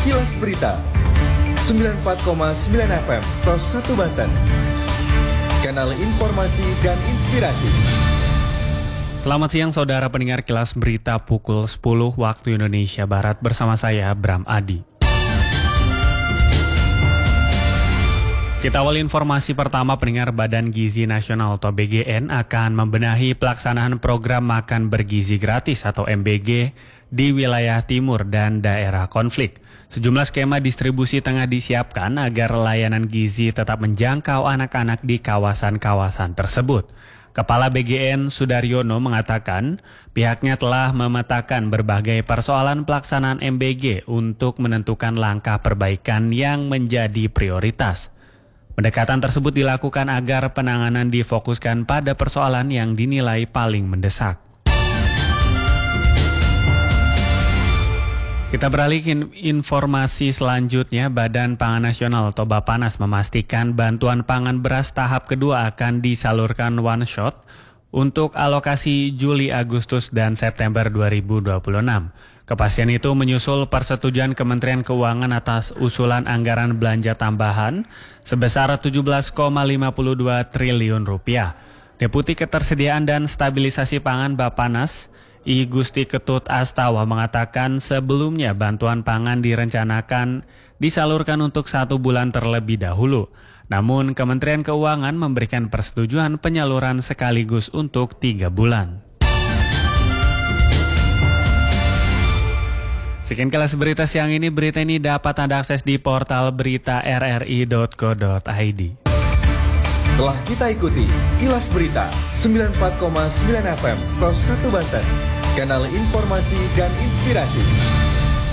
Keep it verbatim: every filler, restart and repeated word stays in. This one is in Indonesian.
Kilas Berita sembilan puluh empat koma sembilan F M Pros satu Banten. Kanal informasi dan inspirasi. Selamat siang saudara pendengar Kilas Berita pukul sepuluh waktu Indonesia Barat bersama saya Bram Adi. Kita awal informasi pertama, pendengar Badan Gizi Nasional atau B G N akan membenahi pelaksanaan program makan bergizi gratis atau M B G di wilayah timur dan daerah konflik. Sejumlah skema distribusi tengah disiapkan agar layanan gizi tetap menjangkau anak-anak di kawasan-kawasan tersebut. Kepala B G N Sudaryono mengatakan pihaknya telah memetakan berbagai persoalan pelaksanaan M B G untuk menentukan langkah perbaikan yang menjadi prioritas. Pendekatan tersebut dilakukan agar penanganan difokuskan pada persoalan yang dinilai paling mendesak. Kita beralih ke informasi selanjutnya. Badan Pangan Nasional atau Bappenas memastikan bantuan pangan beras tahap kedua akan disalurkan one shot untuk alokasi Juli, Agustus, dan September dua ribu dua puluh enam. Kepastian itu menyusul persetujuan Kementerian Keuangan atas usulan anggaran belanja tambahan sebesar tujuh belas koma lima dua triliun rupiah. Deputi Ketersediaan dan Stabilisasi Pangan Bappenas, I Gusti Ketut Astawa, mengatakan sebelumnya bantuan pangan direncanakan disalurkan untuk satu bulan terlebih dahulu. Namun Kementerian Keuangan memberikan persetujuan penyaluran sekaligus untuk tiga bulan. Sekian Kilas Berita siang ini. Berita ini dapat Anda akses di portal berita r r i dot co dot i d. Telah kita ikuti Kilas Berita sembilan puluh empat koma sembilan F M Pros satu Banten. Kanal informasi dan inspirasi.